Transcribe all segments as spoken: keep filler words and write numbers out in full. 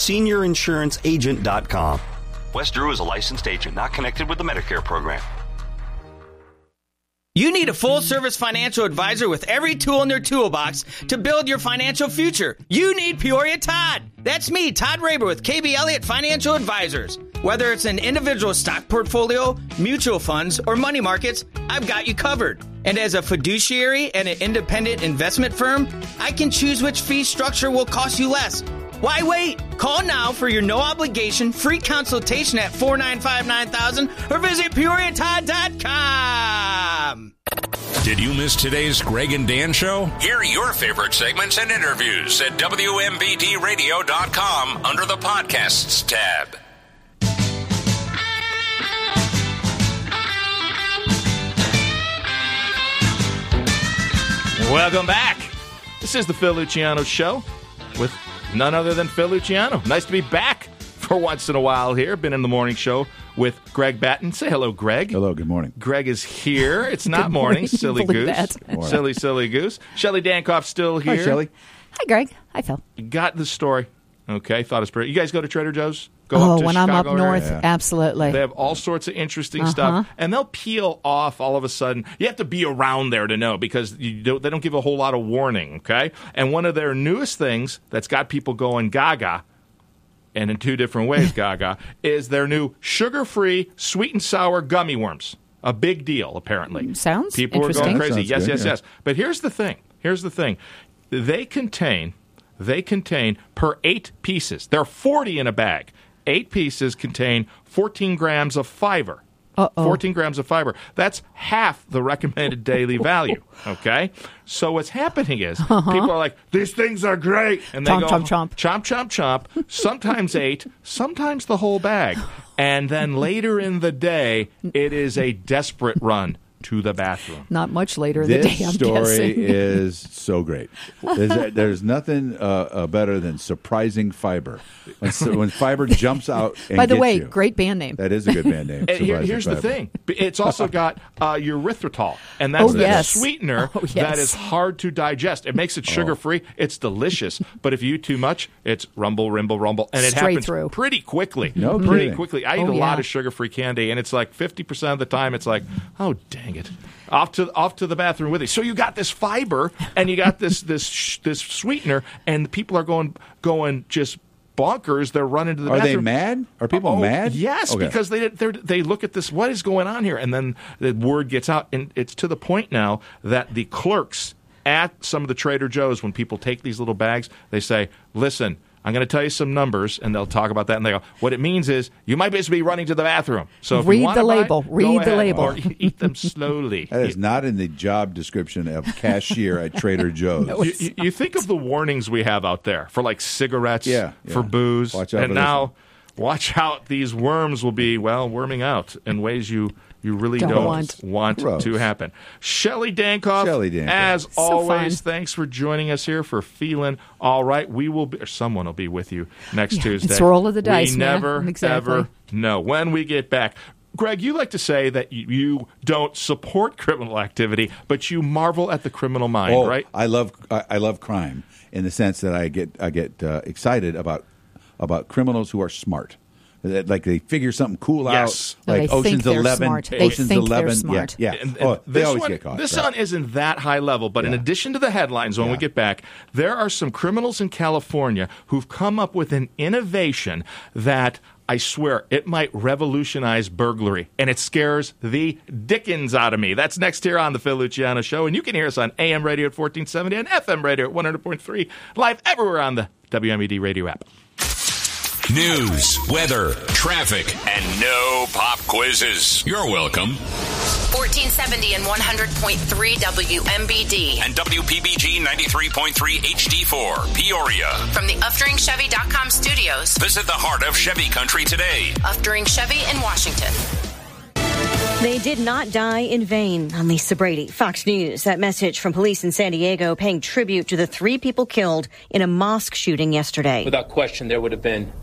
senior insurance agent dot com. Wes Drew is a licensed agent, not connected with the Medicare program. You need a full-service financial advisor with every tool in their toolbox to build your financial future. You need Peoria Todd. That's me, Todd Raber with K B Elliott Financial Advisors. Whether it's an individual stock portfolio, mutual funds, or money markets, I've got you covered. And as a fiduciary and an independent investment firm, I can choose which fee structure will cost you less. Why wait? Call now for your no-obligation free consultation at four nine five, nine thousand or visit peoria todd dot com. Did you miss today's Greg and Dan show? Hear your favorite segments and interviews at W M B D radio dot com under the Podcasts tab. Welcome back. This is the Phil Luciano Show with none other than Phil Luciano. Nice to be back for once in a while here. Been in the morning show with Greg Batten. Say hello, Greg. Hello, good morning. Greg is here. It's not morning. morning. Silly Believe goose. that. Silly, silly goose. Shelley Dankoff's still here. Hi, Shelley. Hi, Greg. Hi, Phil. Got the story. Okay, thought it was pretty. You guys go to Trader Joe's? Go oh, up to when Chicago I'm up area? north, Yeah. absolutely. They have all sorts of interesting Uh-huh. stuff, and they'll peel off all of a sudden. You have to be around there to know because you don't, they don't give a whole lot of warning, okay? And one of their newest things that's got people going gaga, and in two different ways gaga, is their new sugar-free sweet and sour gummy worms. A big deal, apparently. Sounds People are interesting. going crazy. Sounds Yes, good, yes, yeah. yes. But here's the thing. Here's the thing. They contain, they contain per eight pieces. There are forty in a bag. Eight pieces contain fourteen grams of fiber. Uh-oh. fourteen grams of fiber. That's half the recommended daily value. Okay? So what's happening is Uh-huh. people are like, these things are great. And they Chomp, go, chomp, chomp. chomp, chomp, chomp. Sometimes eight, sometimes the whole bag. And then later in the day, it is a desperate run to the bathroom. Not much later in the This day, I'm story guessing. is so great. There's, there's nothing uh, uh, better than surprising fiber. When, when fiber jumps out and By the gets way, you. great band name. That is a good band name. And here- Surprising here's the Fiber. thing. It's also got uh, erythritol, and that's Oh, the yes. sweetener Oh, yes. that is hard to digest. It makes it sugar-free. It's delicious. But if you eat too much, it's rumble, rimble, rumble. And it Straight happens through. pretty quickly. No Pretty kidding. quickly. I eat Oh, a lot yeah. of sugar-free candy, and it's like fifty percent of the time it's like, oh, dang it. Off to off to the bathroom with it. So you got this fiber, and you got this this sh- this sweetener, and people are going going just bonkers. They're running to the Are they bathroom. mad? Are people Oh, mad? Yes, Okay. because they they they look at this. What is going on here? And then the word gets out, and it's to the point now that the clerks at some of the Trader Joe's, when people take these little bags, they say, "Listen, I'm going to tell you some numbers," and they'll talk about that. And they go, "What it means is you might just be running to the bathroom. So if Read you want the to buy it, label. go Read the ahead, label. or eat them slowly." That is not in the job description of cashier at Trader Joe's. You, you, you think of the warnings we have out there for like cigarettes, Yeah, for yeah. booze, Watch out and for this now one. watch out. These worms will be well worming out in ways you you really Don't don't, want. want Gross. to happen. Shelley Dankoff, Shelley Dankoff. as So always, fun. thanks for joining us here for Feeling All Right. We will be, or someone will be with you next Yeah, Tuesday. it's roll of the dice, We man. never Exactly. ever know when we get back. Greg, you like to say that you, you don't support criminal activity, but you marvel at the criminal mind, Oh, right? I love I, I love crime in the sense that I get I get uh, excited about about criminals who are smart. That, like they figure something cool Yes. out, No, like they think Ocean's they're Eleven. smart. They Ocean's think they're Eleven, smart. yeah, yeah. And- and oh, they this always one, get caught. This right. one isn't that high level, but in Yeah. addition to the headlines, when we Yeah. get back, there are some criminals in California who've come up with an innovation that I swear it might revolutionize burglary, and it scares the dickens out of me. That's next here on the Phil Luciano Show, and you can hear us on A M radio at fourteen seventy and F M radio at one hundred point three, live everywhere on the W M E D radio app. News, weather, traffic, and no pop quizzes. You're welcome. fourteen seventy and one hundred point three W M B D. And W P B G ninety-three point three H D four, Peoria. From the Uftering Chevy dot com studios, Visit the heart of Chevy country today. Uftering Chevy in Washington. They did not die in vain. I'm Lisa Brady, Fox News. That message from police in San Diego paying tribute to the three people killed in a mosque shooting yesterday. Without question, there would have been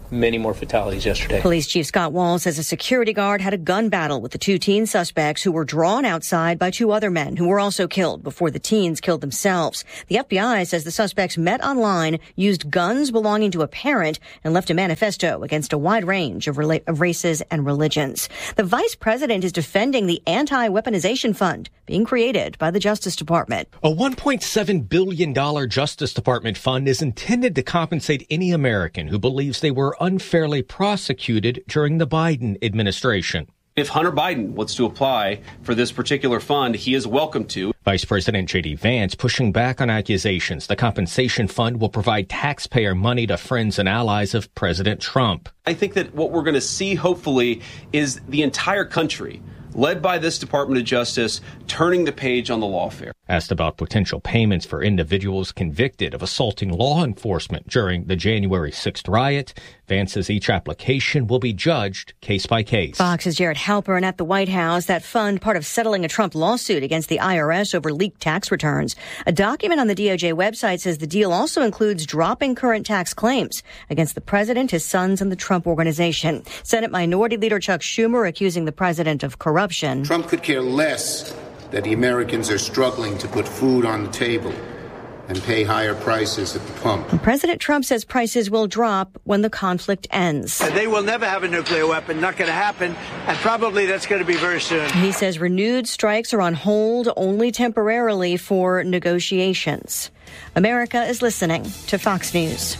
many more fatalities yesterday. Police Chief Scott Wall says a security guard had a gun battle with the two teen suspects who were drawn outside by two other men who were also killed before the teens killed themselves. The F B I says the suspects met online, used guns belonging to a parent, and left a manifesto against a wide range of, rela- of races and religions. The vice president is defending the anti-weaponization fund being created by the Justice Department. A one point seven billion dollars Justice Department fund is intended to compensate any American who believes they were unfairly prosecuted during the Biden administration. If Hunter Biden wants to apply for this particular fund, he is welcome to. Vice President J D. Vance pushing back on accusations the compensation fund will provide taxpayer money to friends and allies of President Trump. I think that what we're going to see, hopefully, is the entire country, led by this Department of Justice, turning the page on the lawfare. Asked about potential payments for individuals convicted of assaulting law enforcement during the January sixth riot, Vance says each application will be judged case by case. Fox's Jared Halpern at the White House. That fund, part of settling a Trump lawsuit against the I R S over leaked tax returns. A document on the D O J website says the deal also includes dropping current tax claims against the president, his sons, and the Trump Organization. Senate Minority Leader Chuck Schumer accusing the president of corruption. Trump could care less that the Americans are struggling to put food on the table and pay higher prices at the pump. And President Trump says prices will drop when the conflict ends. They will never have a nuclear weapon. Not going to happen. And probably that's going to be very soon. He says renewed strikes are on hold only temporarily for negotiations. America is listening to Fox News.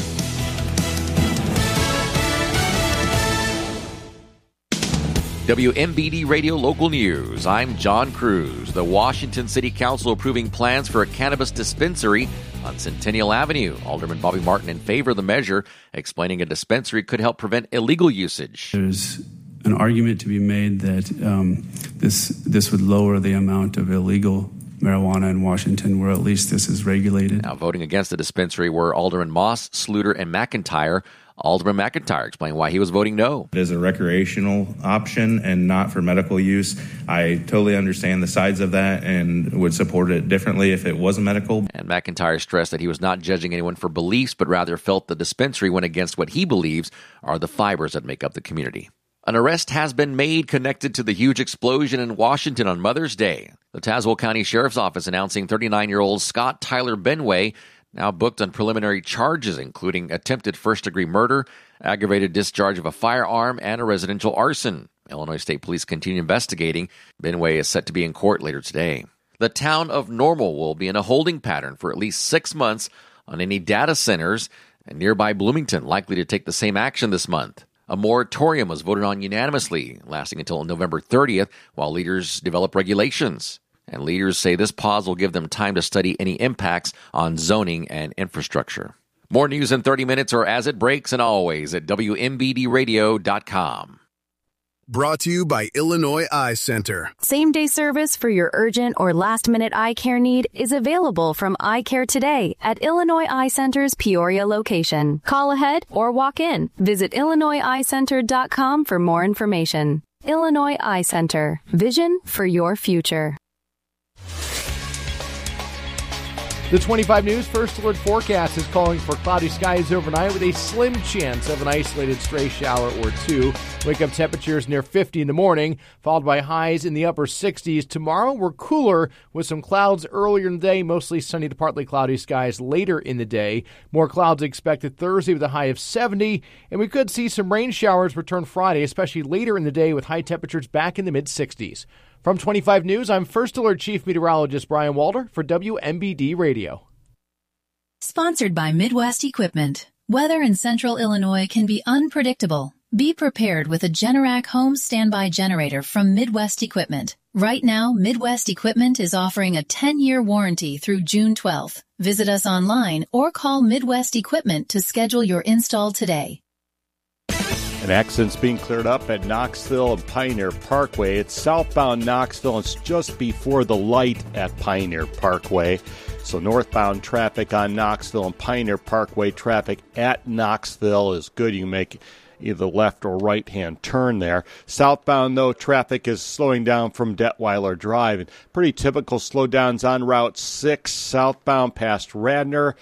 W M B D Radio Local News. I'm John Cruz. The Washington City Council approving plans for a cannabis dispensary on Centennial Avenue. Alderman Bobby Martin in favor of the measure, explaining a dispensary could help prevent illegal usage. There's an argument to be made that um, this this would lower the amount of illegal marijuana in Washington, where at least this is regulated. Now, voting against the dispensary were Alderman Moss, Sluter, and McIntyre. Alderman McIntyre explained why he was voting no. It is a recreational option and not for medical use. I totally understand the sides of that and would support it differently if it wasn't medical. And McIntyre stressed that he was not judging anyone for beliefs, but rather felt the dispensary went against what he believes are the fibers that make up the community. An arrest has been made connected to the huge explosion in Washington on Mother's Day. The Tazewell County Sheriff's Office announcing thirty-nine-year-old Scott Tyler Benway now booked on preliminary charges, including attempted first-degree murder, aggravated discharge of a firearm, and a residential arson. Illinois State Police continue investigating. Benway is set to be in court later today. The town of Normal will be in a holding pattern for at least six months on any data centers, and nearby Bloomington likely to take the same action this month. A moratorium was voted on unanimously, lasting until November thirtieth, while leaders develop regulations. And leaders say this pause will give them time to study any impacts on zoning and infrastructure. More news in thirty minutes or as it breaks, and always at W M B D radio dot com. Brought to you by Illinois Eye Center. Same-day service for your urgent or last-minute eye care need is available from Eye Care Today at Illinois Eye Center's Peoria location. Call ahead or walk in. Visit Illinois Eye Center dot com for more information. Illinois Eye Center. Vision for your future. The twenty-five News First Alert forecast is calling for cloudy skies overnight with a slim chance of an isolated stray shower or two. Wake-up temperatures near fifty in the morning, followed by highs in the upper sixties. Tomorrow, we're cooler with some clouds earlier in the day, mostly sunny to partly cloudy skies later in the day. More clouds expected Thursday with a high of seventy, and we could see some rain showers return Friday, especially later in the day with high temperatures back in the mid-sixties. From twenty-five News, I'm First Alert Chief Meteorologist Brian Walter for W M B D Radio. Sponsored by Midwest Equipment. Weather in central Illinois can be unpredictable. Be prepared with a Generac home standby generator from Midwest Equipment. Right now, Midwest Equipment is offering a ten-year warranty through June twelfth. Visit us online or call Midwest Equipment to schedule your install today. An accident's being cleared up at Knoxville and Pioneer Parkway. It's southbound Knoxville. It's just before the light at Pioneer Parkway. So northbound traffic on Knoxville and Pioneer Parkway, traffic at Knoxville is good. You can make either left or right-hand turn there. Southbound, though, traffic is slowing down from Detweiler Drive. And pretty typical slowdowns on Route six, southbound past Radnor.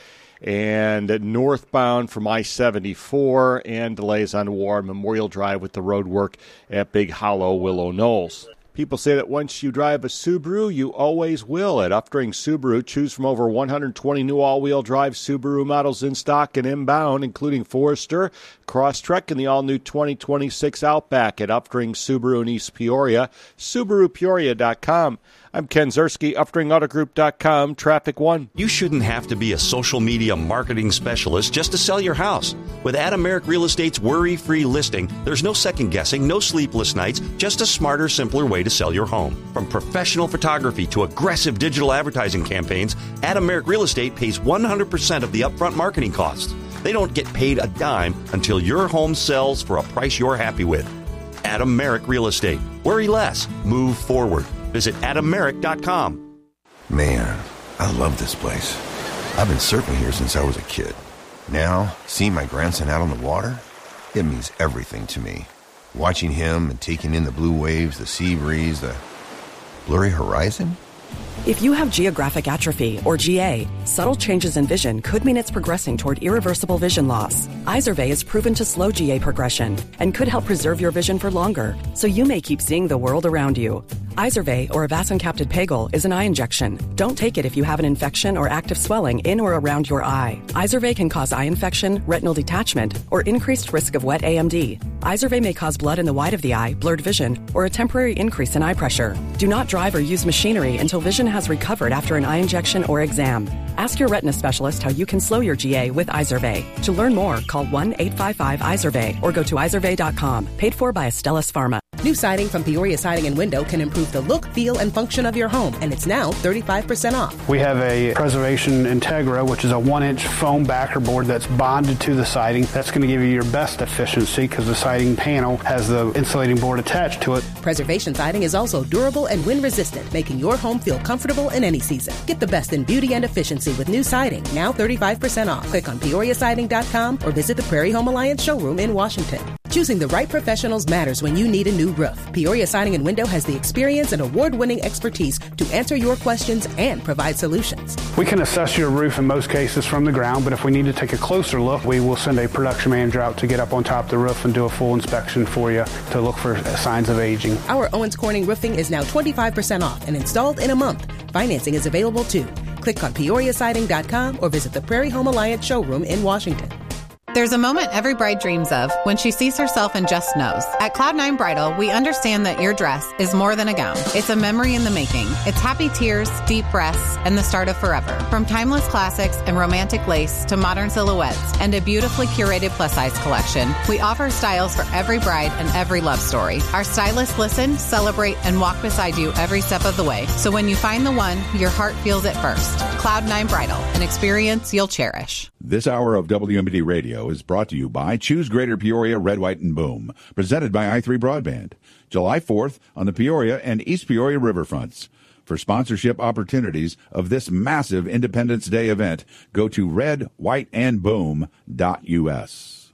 and northbound from I seventy-four, and delays on War Memorial Drive with the road work at Big Hollow, Willow Knolls. People say that once you drive a Subaru, you always will. At Updring Subaru, choose from over one hundred twenty new all-wheel drive Subaru models in stock and inbound, including Forester, Crosstrek, and the all-new twenty twenty-six Outback at Updring Subaru in East Peoria, Subaru Peoria dot com. I'm Ken Zerski, Updring Auto Group dot com, Traffic One. You shouldn't have to be a social media marketing specialist just to sell your house. With Adam Merrick Real Estate's worry-free listing, there's no second-guessing, no sleepless nights, just a smarter, simpler way to sell your home. From professional photography to aggressive digital advertising campaigns, Adam Merrick Real Estate pays one hundred percent of the upfront marketing costs. They don't get paid a dime until your home sells for a price you're happy with. Adam Merrick Real Estate. Worry less. Move forward. Visit Adam Merrick dot com. Man, I love this place. I've been surfing here since I was a kid. Now, seeing my grandson out on the water, it means everything to me. Watching him and taking in the blue waves, the sea breeze, the blurry horizon. If you have geographic atrophy, or G A, subtle changes in vision could mean it's progressing toward irreversible vision loss. Izervay is proven to slow G A progression and could help preserve your vision for longer, so you may keep seeing the world around you. Izervay, or avacincaptad pegol, is an eye injection. Don't take it if you have an infection or active swelling in or around your eye. Izervay can cause eye infection, retinal detachment, or increased risk of wet A M D. Izervay may cause blood in the white of the eye, blurred vision, or a temporary increase in eye pressure. Do not drive or use machinery until vision has recovered after an eye injection or exam. Ask your retina specialist how you can slow your G A with Izervay. To learn more, call one eight five five Izervay or go to Izervay dot com. Paid for by Astellas Pharma. New siding from Peoria Siding and Window can improve the look, feel, and function of your home, and it's now thirty-five percent off. We have a Preservation Integra, which is a one-inch foam backer board that's bonded to the siding. That's going to give you your best efficiency because the siding panel has the insulating board attached to it. Preservation Siding is also durable and wind-resistant, making your home feel comfortable in any season. Get the best in beauty and efficiency with new siding, now thirty-five percent off. Click on Peoria Siding dot com or visit the Prairie Home Alliance showroom in Washington. Choosing the right professionals matters when you need a new roof. Peoria Siding and Window has the experience and award-winning expertise to answer your questions and provide solutions. We can assess your roof in most cases from the ground, but if we need to take a closer look, we will send a production manager out to get up on top of the roof and do a full inspection for you to look for signs of aging. Our Owens Corning roofing is now twenty-five percent off and installed in a month. Financing is available too. Click on Peoria Siding dot com or visit the Prairie Home Alliance showroom in Washington. There's a moment every bride dreams of when she sees herself and just knows. At Cloud nine Bridal, we understand that your dress is more than a gown. It's a memory in the making. It's happy tears, deep breaths, and the start of forever. From timeless classics and romantic lace to modern silhouettes and a beautifully curated plus-size collection, we offer styles for every bride and every love story. Our stylists listen, celebrate, and walk beside you every step of the way. So when you find the one, your heart feels it first. Cloud nine Bridal, an experience you'll cherish. This hour of W M B D Radio is brought to you by Choose Greater Peoria, Red, White, and Boom, presented by i three Broadband, July fourth on the Peoria and East Peoria riverfronts. For sponsorship opportunities of this massive Independence Day event, go to red white and boom dot U S.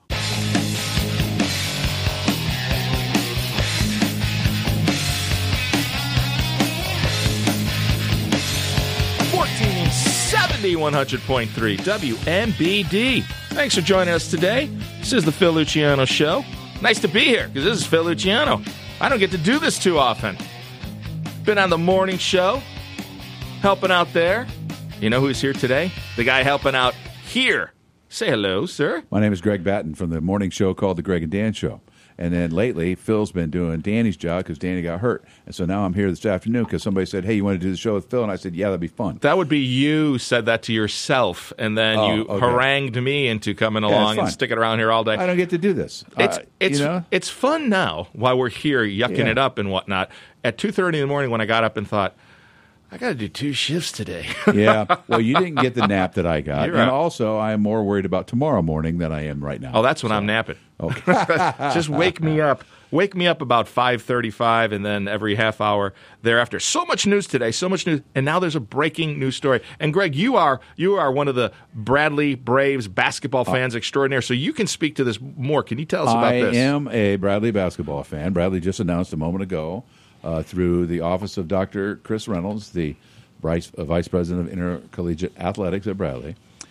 fourteen seventy, one hundred point three W M B D. Thanks for joining us today. This is the Phil Luciano Show. Nice to be here, because this is Phil Luciano. I don't get to do this too often. Been on the morning show, helping out there. You know who's here today? The guy helping out here. Say hello, sir. My name is Greg Batten from the morning show called The Greg and Dan Show. And then lately, Phil's been doing Danny's job because Danny got hurt. And so now I'm here this afternoon because somebody said, hey, you want to do the show with Phil? And I said, yeah, that'd be fun. That would be you said that to yourself, and then Oh, you okay. harangued me into coming Yeah, along it's and fun. sticking around here all day. I don't get to do this. It's Uh, it's you know? it's fun now while we're here yucking Yeah. it up and whatnot. At two thirty in the morning when I got up and thought, I got to do two shifts today. Yeah. Well, you didn't get the nap that I got. You're And right. also, I am more worried about tomorrow morning than I am right now. Oh, that's when I'm napping. Okay. Just wake me up. Wake me up about five thirty-five, and then every half hour thereafter. So much news today, so much news, and now there's a breaking news story. And Greg, you are you are one of the Bradley Braves basketball fans extraordinaire, so you can speak to this more. Can you tell us about I this? am a Bradley basketball fan. Bradley just announced a moment ago uh, through the office of Doctor Chris Reynolds, the vice, uh, vice president of intercollegiate athletics at Bradley,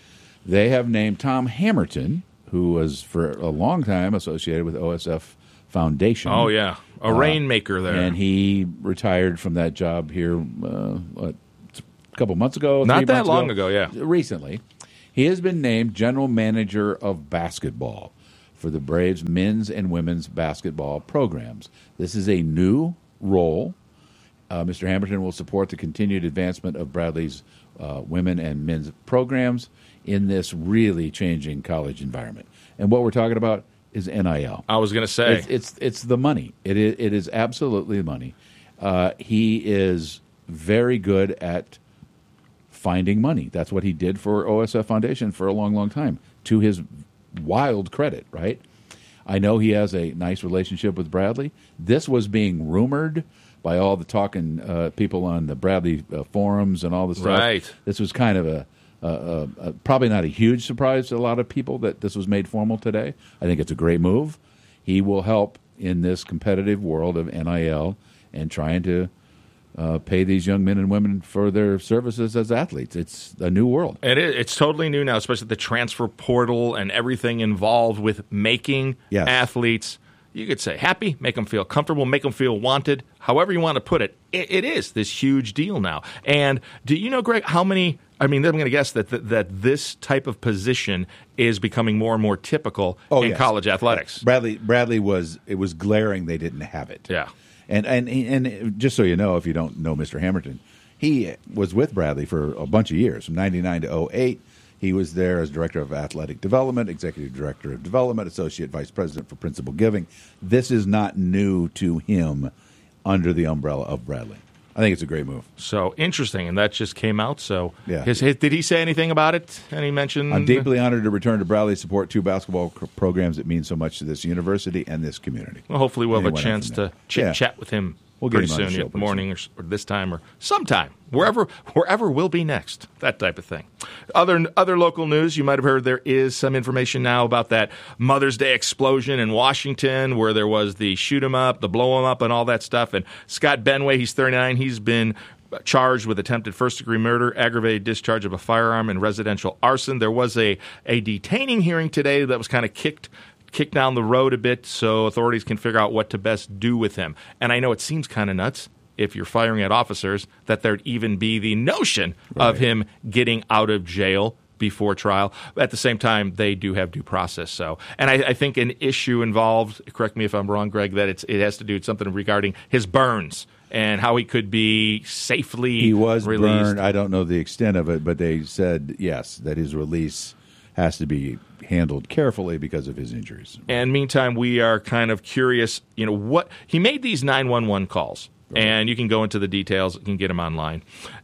They have named Tom Hammerton, who was for a long time associated with O S F Foundation. Oh, yeah. A Uh, rainmaker there. And he retired from that job here uh, what, a couple months ago. Not three that months long ago, yeah. Recently. He has been named general manager of basketball for the Braves men's and women's basketball programs. This is a new role. Uh, Mister Hamilton will support the continued advancement of Bradley's uh, women and men's programs in this really changing college environment. And what we're talking about is N I L. I was going to say. It's, it's it's the money. It is, it is absolutely money. Uh, he is very good at finding money. That's what he did for O S F Foundation for a long, long time, to his wild credit, right? I know he has a nice relationship with Bradley. This was being rumored by all the talking uh, people on the Bradley uh, forums and all the stuff. Right. This was kind of a, a, a, a probably not a huge surprise to a lot of people that this was made formal today. I think it's a great move. He will help in this competitive world of N I L and trying to uh, pay these young men and women for their services as athletes. It's a new world. It is, it's totally new now, especially the transfer portal and everything involved with making Yes. athletes, you could say, happy, make them feel comfortable, make them feel wanted, however you want to put it. It, it is this huge deal now. And do you know, Greg, how many – I mean, I'm going to guess that, that that this type of position is becoming more and more typical Oh, in yes. college athletics. Bradley Bradley was it was glaring they didn't have it. Yeah. And and and just so you know, if you don't know Mister Hamilton, he was with Bradley for a bunch of years, from ninety-nine to oh eight. He was there as director of athletic development, executive director of development, associate vice president for principal giving. This is not new to him under the umbrella of Bradley. I think it's a great move. So interesting, and that just came out. So Yeah. his, his, did he say anything about it? Any mention? I'm deeply honored to return to Bradley, support two basketball c- programs that mean so much to this university and this community. Well, hopefully we'll have Anyone a chance from there. to chit Yeah. chat with him We'll get pretty him on the soon, show in the pretty morning or, s- or this time or sometime, wherever wherever we'll be next, that type of thing. Other other local news, you might have heard there is some information now about that Mother's Day explosion in Washington where there was the shoot 'em up, the blow 'em up, and all that stuff. And Scott Benway, he's thirty-nine, he's been charged with attempted first-degree murder, aggravated discharge of a firearm, and residential arson. There was a, a detaining hearing today that was kind of kicked kick down the road a bit so authorities can figure out what to best do with him. And I know it seems kind of nuts if you're firing at officers that there'd even be the notion Right. of him getting out of jail before trial. At the same time, they do have due process. So, and I, I think an issue involved, correct me if I'm wrong, Greg, that it's, it has to do with something regarding his burns and how he could be safely He was released. burned. I don't know the extent of it, but they said, yes, that his release has to be handled carefully because of his injuries. And meantime, we are kind of curious, you know, what he made these nine one one calls. Right. And you can go into the details. You can get them online.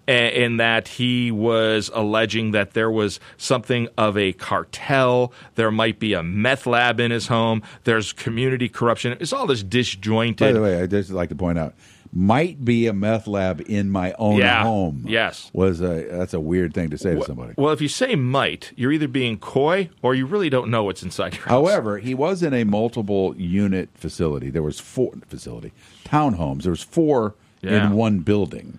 In that he was alleging that there was something of a cartel. There might be a meth lab in his home. There's community corruption. It's all this disjointed. By the way, I'd just like to point out, might be a meth lab in my own Yeah. home. Yes. Was a that's a weird thing to say to somebody. Well, if you say might, you're either being coy or you really don't know what's inside your house. However, he was in a multiple unit facility. There was four facility townhomes. There was four Yeah. in one building,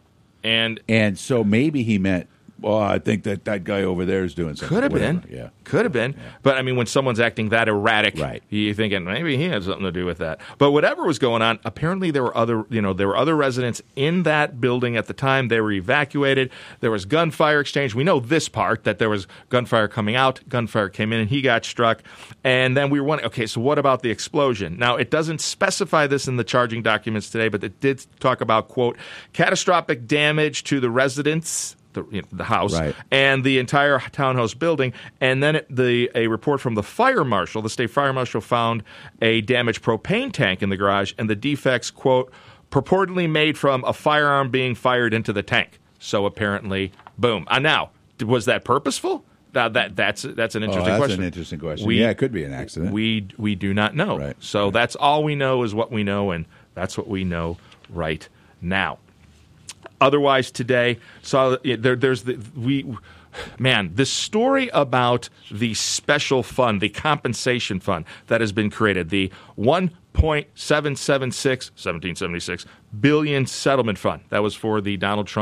and and so maybe he meant, well, I think that that guy over there is doing something. Could have Whatever. been. Yeah. Could have been. But, I mean, when someone's acting that erratic, right. you're thinking maybe he had something to do with that. But whatever was going on, apparently there were other, you know, there were other residents in that building at the time. They were evacuated. There was gunfire exchange. We know this part, that there was gunfire coming out. Gunfire came in and he got struck. And then we were wondering, okay, so what about the explosion? Now, it doesn't specify this in the charging documents today, but it did talk about, quote, catastrophic damage to the residents, the, you know, the house, Right. and the entire townhouse building. And then it, the a report from the fire marshal, the state fire marshal, found a damaged propane tank in the garage, and the defects, quote, purportedly made from a firearm being fired into the tank. So apparently, boom. Uh, now, was that purposeful? Now that that's that's an Oh, interesting that's question. an interesting question. Yeah, it could be an accident. We we do not know. Right. So that's all we know is what we know, and that's what we know right now. Otherwise, today, so there, there's the we, man, this story about the special fund, the compensation fund that has been created, the one point seven seven six, seventeen seventy-six billion settlement fund that was for the Donald Trump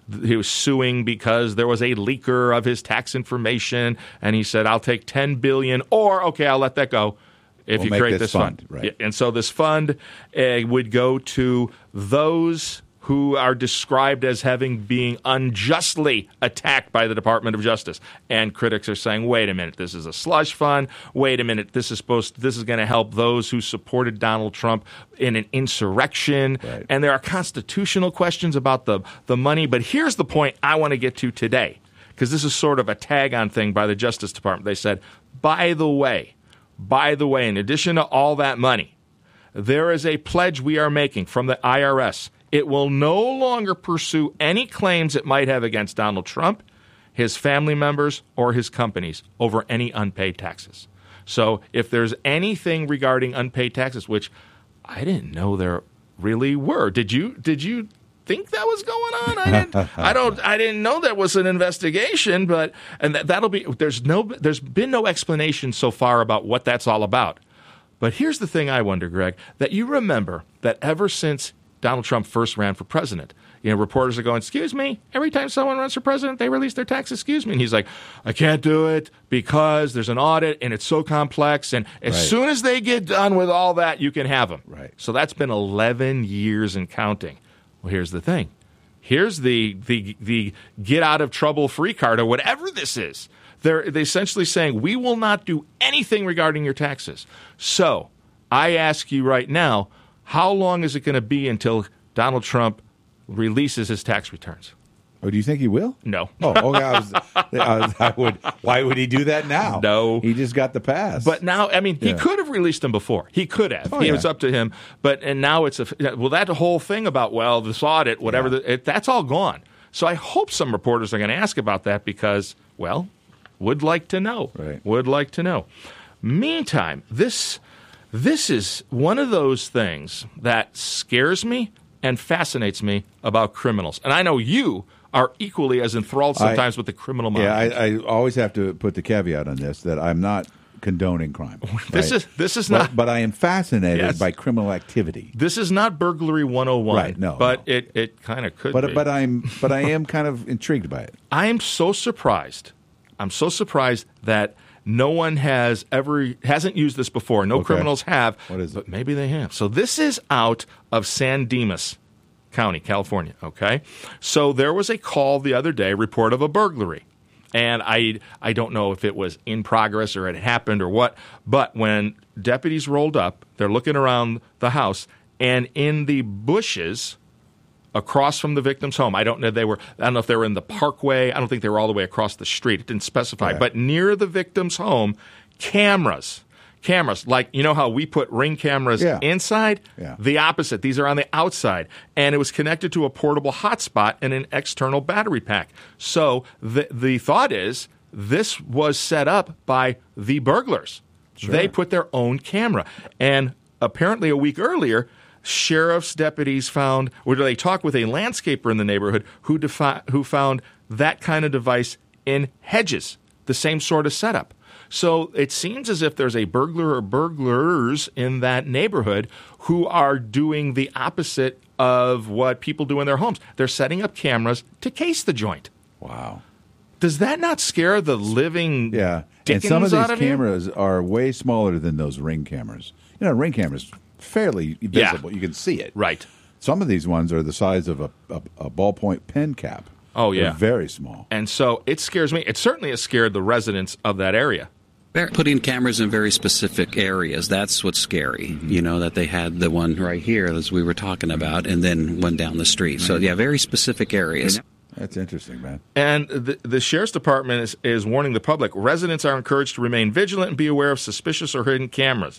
he was suing because there was a leaker of his tax information, and he said, I'll take ten billion dollars, or, okay, I'll let that go if We'll you make create this this fund, fund. right. Yeah, and so this fund uh, would go to those who are described as having being unjustly attacked by the Department of Justice. And critics are saying, wait a minute, this is a slush fund. Wait a minute, this is supposed this is going to help those who supported Donald Trump in an insurrection. Right. And there are constitutional questions about the, the money. But here's the point I want to get to today, because this is sort of a tag-on thing by the Justice Department. They said, by the way, by the way, in addition to all that money, there is a pledge we are making from the I R S. It will no longer pursue any claims it might have against Donald Trump, his family members, or his companies over any unpaid taxes. So if there's anything regarding unpaid taxes, which I didn't know there really were, did you? Did you think that was going on? I didn't. I don't. I didn't know there was an investigation, but and that, that'll be. There's no. There's been no explanation so far about what that's all about. But here's the thing I wonder, Greg, that you remember that ever since Donald Trump first ran for president, you know, reporters are going, excuse me, every time someone runs for president, they release their taxes, excuse me. And he's like, I can't do it because there's an audit and it's so complex. And as Right. soon as they get done with all that, you can have them. Right. So that's been eleven years and counting. Well, here's the thing. Here's the the the get out of trouble free card or whatever this is. They're, they're essentially saying, we will not do anything regarding your taxes. So I ask you right now, how long is it going to be until Donald Trump releases his tax returns? Oh, do you think he will? No. Oh, okay. I was, I was, I would. Why would he do that now? No. He just got the pass. But now, I mean, he Yeah. could have released them before. He could have. Oh, it yeah. was up to him. But and now it's a well, that whole thing about well, this audit, whatever, Yeah. the, it, that's all gone. So I hope some reporters are going to ask about that because, well, would like to know. Right. Would like to know. Meantime, this this is one of those things that scares me and fascinates me about criminals. And I know you are equally as enthralled sometimes I, with the criminal mind. Yeah, I, I always have to put the caveat on this that I'm not condoning crime. This right? is this is but, not. But I am fascinated Yes. by criminal activity. This is not burglary one oh one. Right, no, But it, it kind of could But be. but I'm but I am kind of intrigued by it. I am so surprised. I'm so surprised that no one has ever hasn't used this before. No Okay. criminals have. What is it? But maybe they have. So this is out of San Dimas County, California. Okay. So there was a call the other day, report of a burglary. And I I don't know if it was in progress or it happened or what, but when deputies rolled up, they're looking around the house, and in the bushes across from the victim's home, I don't know they were I don't know if they were in the parkway, I don't think they were all the way across the street. It didn't specify, Yeah. but near the victim's home, cameras. Cameras, like you know how we put Ring cameras Yeah. inside? Yeah. The opposite. These are on the outside. And it was connected to a portable hotspot and an external battery pack. So the the thought is this was set up by the burglars. Sure. They put their own camera. And apparently a week earlier, sheriff's deputies found, or they talked with a landscaper in the neighborhood who defi- who found that kind of device in hedges, the same sort of setup. So it seems as if there's a burglar or burglars in that neighborhood who are doing the opposite of what people do in their homes. They're setting up cameras to case the joint. Wow. Does that not scare the living Yeah. dickens And some of out these of you? cameras are way smaller than those Ring cameras. You know, Ring cameras fairly Yeah. visible. You can see it. Right. Some of these ones are the size of a, a, a ballpoint pen cap. Oh, They're yeah. very small. And so it scares me. It certainly has scared the residents of that area. They're putting cameras in very specific areas. That's what's scary, Mm-hmm. you know, that they had the one right here, as we were talking about, and then one down the street. So, yeah, very specific areas. That's interesting, man. And the, the sheriff's department is, is warning the public. Residents are encouraged to remain vigilant and be aware of suspicious or hidden cameras.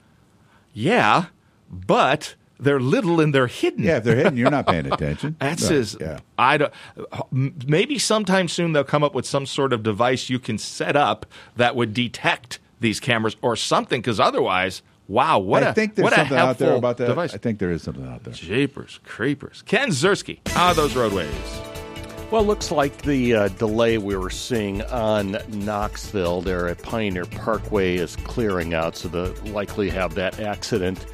Yeah, but they're little and they're hidden. Yeah, if they're hidden, you're not paying attention. That's Right, his. yeah. I don't. Maybe sometime soon they'll come up with some sort of device you can set up that would detect these cameras or something. Because otherwise, wow, what I a think there's what a something out there helpful about that. device. I think there is something out there. Jeepers creepers. Ken Ziersky, how are those roadways? Well, it looks like the uh, delay we were seeing on Knoxville there at Pioneer Parkway is clearing out, so they'll likely have that accident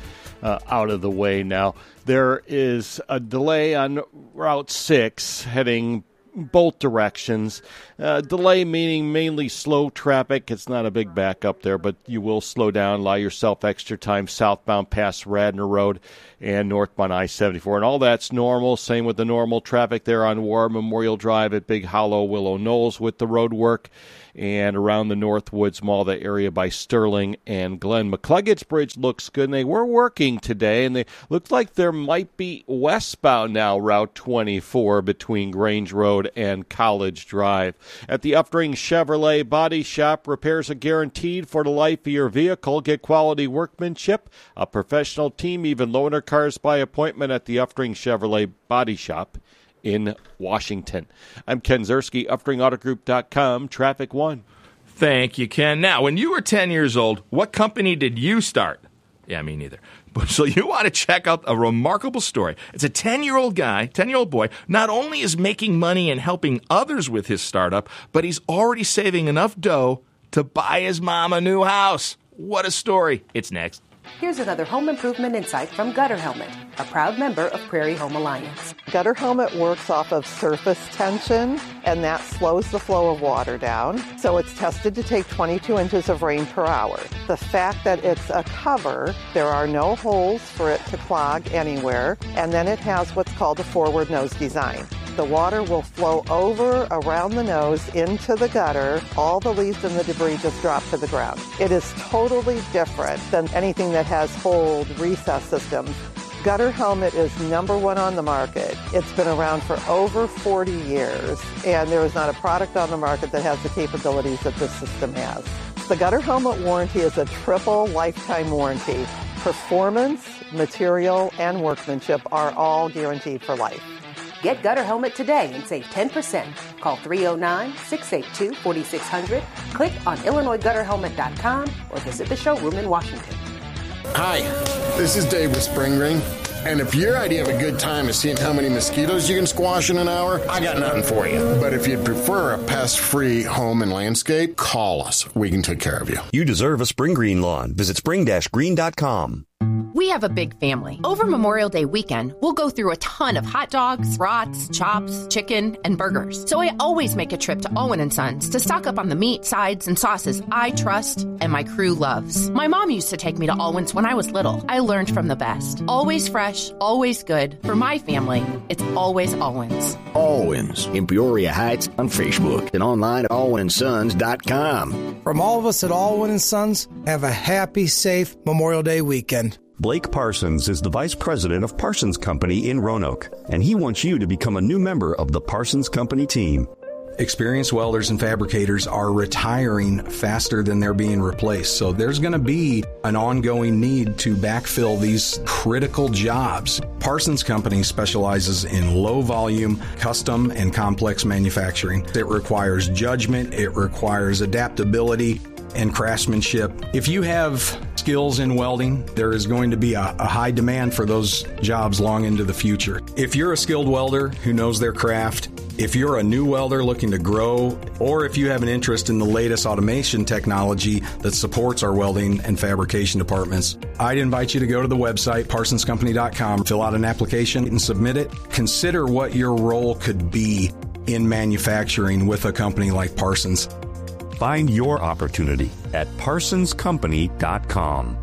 uh, out of the way now. There is a delay on Route six heading both directions. Uh, delay meaning mainly slow traffic. It's not a big backup there, but you will slow down, allow yourself extra time southbound past Radnor Road and northbound I seventy-four. And all that's normal. Same with the normal traffic there on War Memorial Drive at Big Hollow, Willow Knolls with the road work, and around the Northwoods Mall, the area by Sterling and Glen. McCluggett's Bridge looks good, and they were working today, and they look like there might be westbound now, Route twenty-four between Grange Road and College Drive. At the Upring Chevrolet Body Shop, repairs are guaranteed for the life of your vehicle. Get quality workmanship, a professional team, even loaner cars by appointment at the Upring Chevrolet Body Shop in Washington. I'm Ken Zerski, Upring Auto Group dot com, Traffic One. Thank you, Ken. Now, when you were ten years old, what company did you start? Yeah, me neither. So you want to check out a remarkable story. It's a ten-year-old guy, ten-year-old boy, not only is making money and helping others with his startup, but he's already saving enough dough to buy his mom a new house. What a story. It's next. Here's another home improvement insight from Gutter Helmet, a proud member of Prairie Home Alliance. Gutter Helmet works off of surface tension, and that slows the flow of water down. So it's tested to take twenty-two inches of rain per hour. The fact that it's a cover, there are no holes for it to clog anywhere, and then it has what's called a forward nose design. The water will flow over around the nose into the gutter. All the leaves and the debris just drop to the ground. It is totally different than anything that has hold recess systems. Gutter Helmet is number one on the market. It's been around for over forty years, and there is not a product on the market that has the capabilities that this system has. The Gutter Helmet warranty is a triple lifetime warranty. Performance, material, and workmanship are all guaranteed for life. Get Gutter Helmet today and save ten percent. Call three oh nine, six eight two, four six zero zero, click on Illinois Gutter Helmet dot com, or visit the showroom in Washington. Hi, this is Dave with Spring Ring. And if your idea of a good time is seeing how many mosquitoes you can squash in an hour, I got nothing for you. But if you'd prefer a pest-free home and landscape, call us. We can take care of you. You deserve a spring green lawn. Visit spring green dot com. We have a big family. Over Memorial Day weekend, we'll go through a ton of hot dogs, brats, chops, chicken, and burgers. So I always make a trip to Owen and Sons to stock up on the meat, sides, and sauces I trust and my crew loves. My mom used to take me to Owens when I was little. I learned from the best. Always fresh, always good. For my family, it's always Owens. Owens in Peoria Heights on Facebook and online at owen and sons dot com. From all of us at Owen and Sons, have a happy, safe Memorial Day weekend. Blake Parsons is the Vice President of Parsons Company in Roanoke, and he wants you to become a new member of the Parsons Company team. Experienced welders and fabricators are retiring faster than they're being replaced. So there's going to be an ongoing need to backfill these critical jobs. Parsons Company specializes in low volume, custom, and complex manufacturing. It requires judgment. It requires adaptability and craftsmanship. If you have skills in welding, there is going to be a, a high demand for those jobs long into the future. If you're a skilled welder who knows their craft, if you're a new welder looking to grow, or if you have an interest in the latest automation technology that supports our welding and fabrication departments, I'd invite you to go to the website, parsons company dot com, fill out an application and submit it. Consider what your role could be in manufacturing with a company like Parsons. Find your opportunity at parsons company dot com.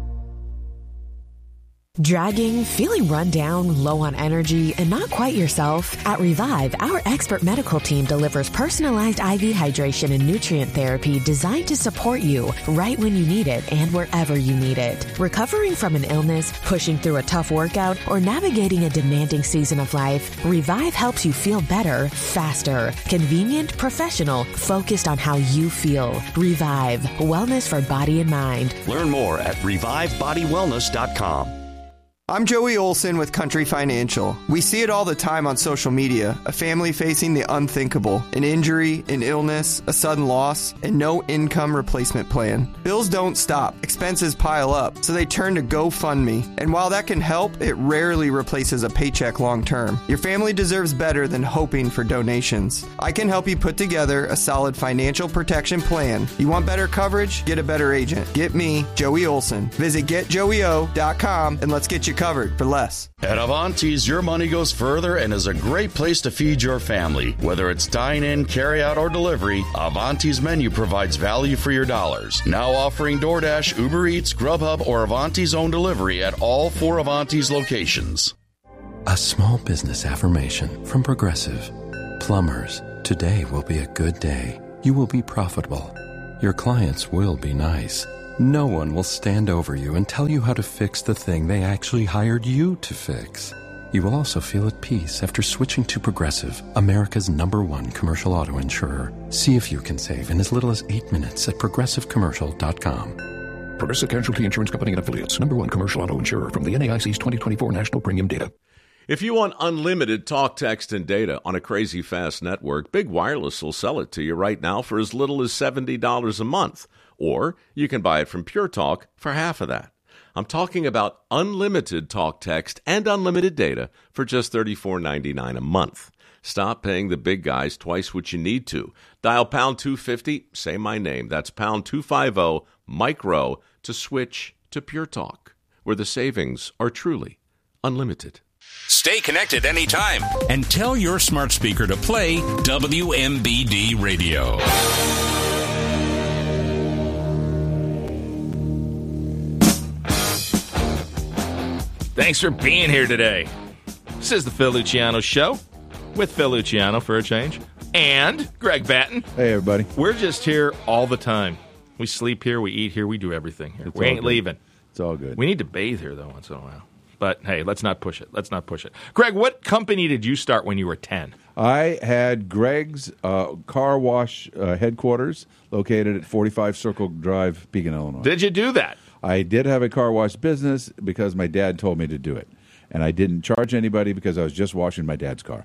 Dragging, feeling run down, low on energy, and not quite yourself? At Revive, our expert medical team delivers personalized I V hydration and nutrient therapy designed to support you right when you need it and wherever you need it. Recovering from an illness, pushing through a tough workout, or navigating a demanding season of life, Revive helps you feel better, faster, convenient, professional, focused on how you feel. Revive, wellness for body and mind. Learn more at revive body wellness dot com. I'm Joey Olson with Country Financial. We see it all the time on social media, a family facing the unthinkable, an injury, an illness, a sudden loss, and no income replacement plan. Bills don't stop, expenses pile up, so they turn to GoFundMe. And while that can help, it rarely replaces a paycheck long term. Your family deserves better than hoping for donations. I can help you put together a solid financial protection plan. You want better coverage? Get a better agent. Get me, Joey Olson. Visit get joey o dot com and let's get you covered for less. At Avanti's, your money goes further and is a great place to feed your family. Whether it's dine-in, carry-out, or delivery, Avanti's menu provides value for your dollars. Now offering DoorDash, Uber Eats, Grubhub, or Avanti's own delivery at all four Avanti's locations. A small business affirmation from Progressive. Plumbers, today will be a good day. You will be profitable. Your clients will be nice. No one will stand over you and tell you how to fix the thing they actually hired you to fix. You will also feel at peace after switching to Progressive, America's number one commercial auto insurer. See if you can save in as little as eight minutes at progressive commercial dot com. Progressive Casualty Insurance Company and Affiliates, number one commercial auto insurer from the N A I C's twenty twenty-four National Premium Data. If you want unlimited talk, text, and data on a crazy fast network, Big Wireless will sell it to you right now for as little as seventy dollars a month. Or you can buy it from Pure Talk for half of that. I'm talking about unlimited talk, text, and unlimited data for just thirty-four ninety-nine a month. Stop paying the big guys twice what you need to. Dial pound two fifty, say my name. That's pound two fifty, micro, to switch to Pure Talk, where the savings are truly unlimited. Stay connected anytime and tell your smart speaker to play W M B D Radio. Thanks for being here today. This is the Phil Luciano Show with Phil Luciano for a change and Greg Batten. Hey, everybody. We're just here all the time. We sleep here, we eat here, we do everything here. It's we ain't good. leaving. It's all good. We need to bathe here, though, once in a while. But, hey, let's not push it. Let's not push it. Greg, what company did you start when you were ten? I had Greg's uh, car wash uh, headquarters located at forty-five Circle Drive, Pekin, Illinois. Did you do that? I did have a car wash business because my dad told me to do it. And I didn't charge anybody because I was just washing my dad's car.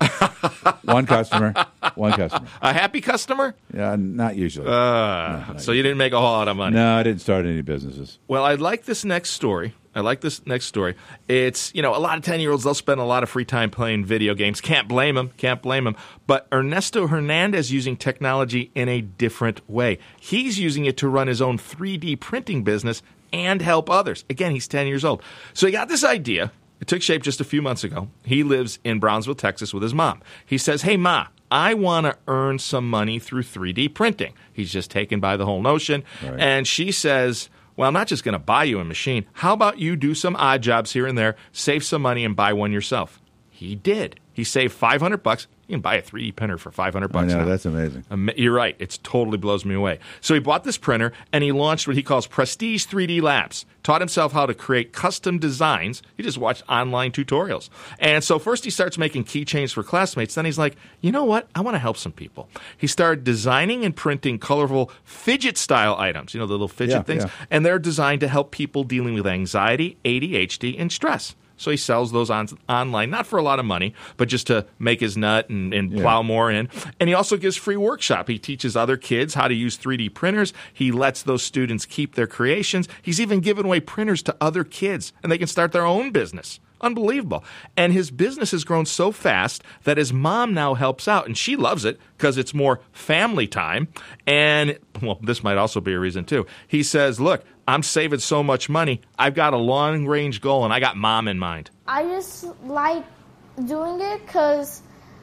One customer, one customer. A happy customer? Yeah, not usually. Uh, no, not so usually. you didn't make a whole lot of money? No, I didn't start any businesses. Well, I like this next story. I like this next story. It's, you know, a lot of ten-year-olds, they'll spend a lot of free time playing video games. Can't blame them. Can't blame them. But Ernesto Hernandez using technology in a different way. He's using it to run his own three D printing business and help others. Again, he's ten years old. So he got this idea. It took shape just a few months ago. He lives in Brownsville, Texas with his mom. He says, hey, Ma, I want to earn some money through three D printing. He's just taken by the whole notion. Right. And she says, well, I'm not just going to buy you a machine. How about you do some odd jobs here and there, save some money, and buy one yourself? He did. He saved five hundred bucks. You can buy a three D printer for five hundred bucks I know, now. that's amazing. Um, you're right. It totally blows me away. So he bought this printer, and he launched what he calls Prestige three D Labs. Taught himself how to create custom designs. He just watched online tutorials. And so first he starts making keychains for classmates. Then he's like, you know what? I want to help some people. He started designing and printing colorful fidget-style items, you know, the little fidget Yeah, things. yeah. And they're designed to help people dealing with anxiety, A D H D, and stress. So he sells those on, online, not for a lot of money, but just to make his nut and, and Yeah. plow more in. And he also gives free workshop. He teaches other kids how to use three D printers. He lets those students keep their creations. He's even given away printers to other kids, and they can start their own business. Unbelievable. And his business has grown so fast that his mom now helps out, and she loves it because it's more family time. And, well, this might also be a reason, too. He says, look, I'm saving so much money. I've got a long-range goal, and I got mom in mind. I just like doing it because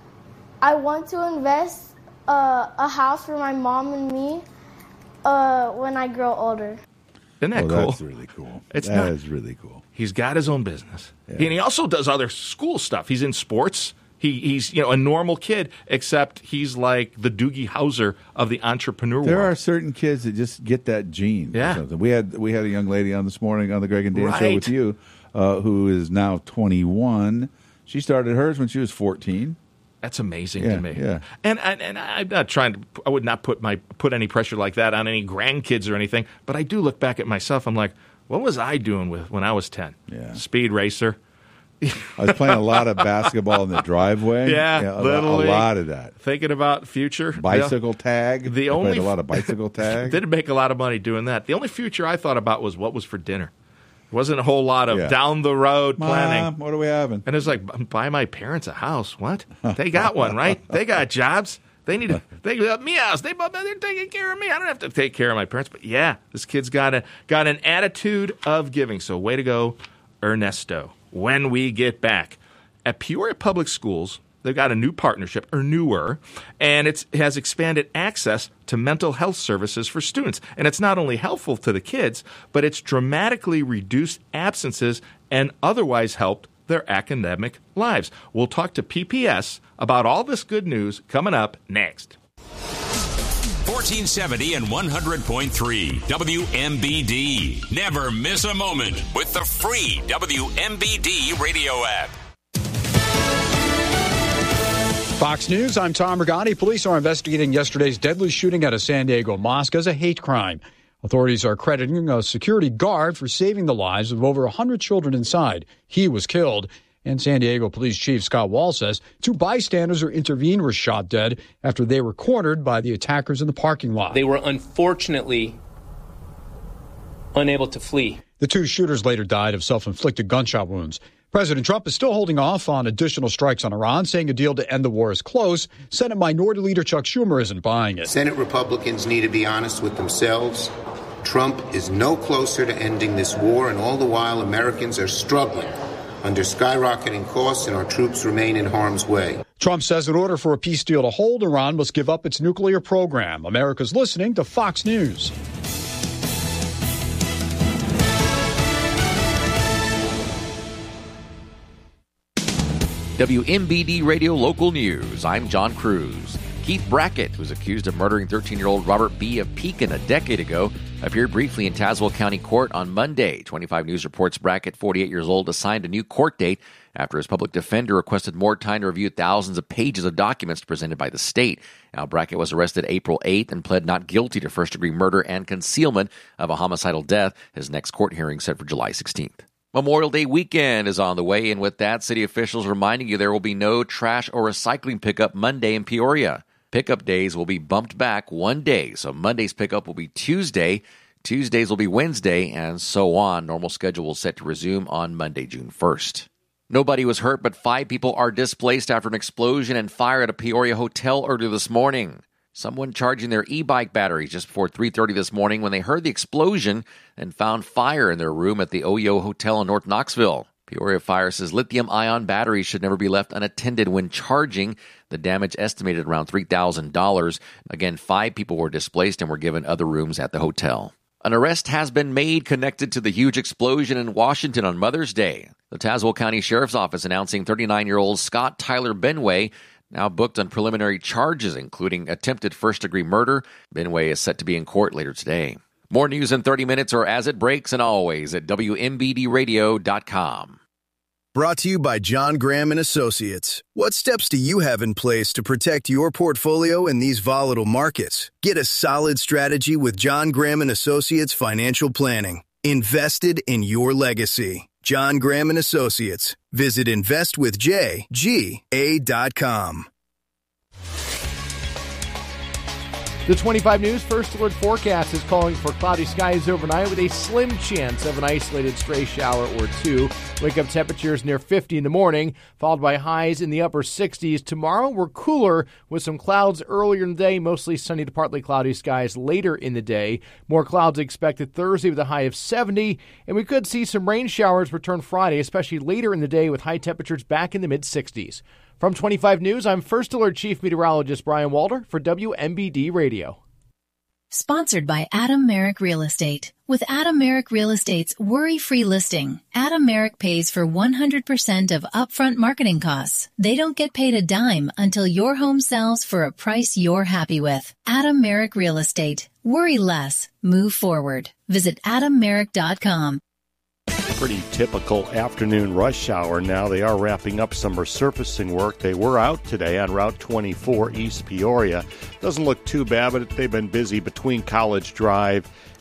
I want to invest uh, a house for my mom and me uh, when I grow older. Isn't that Well, cool? that's really cool. It's That not, is really cool. He's got his own business. And he also does other school stuff. He's in sports. He, he's you know a normal kid, except he's like the Doogie Howser of the entrepreneur There world. are certain kids that just get that gene. or Yeah. something. We had we had a young lady on this morning on the Greg and Dan show Right. with you, uh, who is now twenty-one. She started hers when she was fourteen. That's amazing Yeah, to me. yeah. And, and and I'm not trying to. I would not put my put any pressure like that on any grandkids or anything. But I do look back at myself. I'm like, what was I doing with when I was ten? Yeah. Speed racer. I was playing a lot of basketball in the driveway. Yeah, yeah a, Little a League. lot of that. Thinking about future. Bicycle yeah. tag. The I only played a lot of bicycle tag. Didn't make a lot of money doing that. The only future I thought about was what was for dinner. It wasn't a whole lot of Yeah. down the road planning. Mom, what are we having? And it's like, buy my parents a house. What? They got one, right? They got jobs. They need to. They got me a house. They they're taking care of me. I don't have to take care of my parents. But yeah, this kid's got a got an attitude of giving. So way to go, Ernesto. When we get back at Peoria Public Schools, they've got a new partnership, or newer, and it's, it has expanded access to mental health services for students. And it's not only helpful to the kids, but it's dramatically reduced absences and otherwise helped their academic lives. We'll talk to P P S about all this good news coming up next. fourteen seventy and one hundred point three W M B D. Never miss a moment with the free W M B D radio app. Fox News, I'm Tom Rigotti. Police are investigating yesterday's deadly shooting at a San Diego mosque as a hate crime. Authorities are crediting a security guard for saving the lives of over one hundred children inside. He was killed. And San Diego Police Chief Scott Wall says two bystanders who intervened were shot dead after they were cornered by the attackers in the parking lot. They were unfortunately unable to flee. The two shooters later died of self-inflicted gunshot wounds. President Trump is still holding off on additional strikes on Iran, saying a deal to end the war is close. Senate Minority Leader Chuck Schumer isn't buying it. Senate Republicans need to be honest with themselves. Trump is no closer to ending this war, and all the while Americans are struggling under skyrocketing costs and our troops remain in harm's way. Trump says in order for a peace deal to hold, Iran must give up its nuclear program. America's listening to Fox News. W M B D Radio Local News. I'm John Cruz. Keith Brackett, who was accused of murdering thirteen-year-old Robert B. of Pekin a decade ago, appeared briefly in Tazewell County Court on Monday. twenty-five News reports Brackett, forty-eight years old, assigned a new court date after his public defender requested more time to review thousands of pages of documents presented by the state. Now, Brackett was arrested April eighth and pled not guilty to first-degree murder and concealment of a homicidal death. His next court hearing set for July sixteenth. Memorial Day weekend is on the way, and with that, city officials reminding you there will be no trash or recycling pickup Monday in Peoria. Pickup days will be bumped back one day, so Monday's pickup will be Tuesday, Tuesdays will be Wednesday, and so on. Normal schedule will set to resume on Monday, June first. Nobody was hurt, but five people are displaced after an explosion and fire at a Peoria hotel earlier this morning. Someone charging their e-bike batteries just before three thirty this morning when they heard the explosion and found fire in their room at the Oyo Hotel in North Knoxville. Peoria Fire says lithium-ion batteries should never be left unattended when charging. The damage estimated around three thousand dollars. Again, five people were displaced and were given other rooms at the hotel. An arrest has been made connected to the huge explosion in Washington on Mother's Day. The Tazewell County Sheriff's Office announcing thirty-nine-year-old Scott Tyler Benway now booked on preliminary charges, including attempted first-degree murder. Benway is set to be in court later today. More news in thirty minutes or as it breaks, and always at W M B D radio dot com. Brought to you by John Graham and Associates. What steps do you have in place to protect your portfolio in these volatile markets? Get a solid strategy with John Graham and Associates Financial Planning. Invested in your legacy. John Graham and Associates. Visit invest with j g a dot com. The twenty-five News First Alert forecast is calling for cloudy skies overnight with a slim chance of an isolated stray shower or two. Wake-up temperatures near fifty in the morning, followed by highs in the upper sixties. Tomorrow, we're cooler with some clouds earlier in the day, mostly sunny to partly cloudy skies later in the day. More clouds expected Thursday with a high of seventy, and we could see some rain showers return Friday, especially later in the day with high temperatures back in the mid-sixties. From twenty-five News, I'm First Alert Chief Meteorologist Brian Walter for W M B D Radio. Sponsored by Adam Merrick Real Estate. With Adam Merrick Real Estate's worry-free listing, Adam Merrick pays for one hundred percent of upfront marketing costs. They don't get paid a dime until your home sells for a price you're happy with. Adam Merrick Real Estate. Worry less. Move forward. Visit adam merrick dot com. Pretty typical afternoon rush hour now. They are wrapping up some resurfacing work. They were out today on Route twenty-four East Peoria. Doesn't look too bad, but they've been busy between College Drive